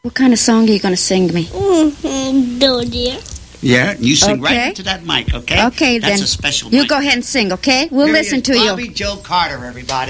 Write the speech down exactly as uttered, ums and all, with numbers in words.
What kind of song are you going to sing to me? Mm-hmm. Do dear. Yeah, you sing Okay. right into that mic, okay? Okay, That's then. a special You mic. go ahead and sing, okay? We'll Here he listen is, to you. Bobby Joe Carter, everybody.